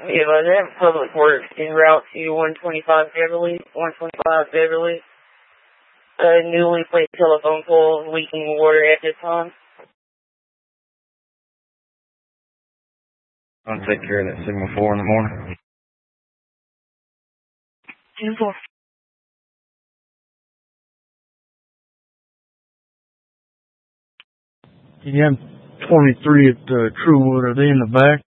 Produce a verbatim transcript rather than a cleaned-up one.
Yeah, by that, Public Works en route to one twenty-five Beverly, one twenty-five Beverly. A newly placed telephone pole leaking water at this time. I'll take care of that signal four in the morning. Two four. You have twenty-three at uh, Truewood. Are they in the back?